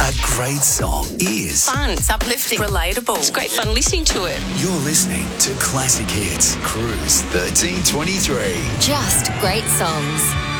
A great song is Fun, it's uplifting, relatable. It's great fun listening to it. You're listening to Classic Hits Cruise 1323. Just great songs.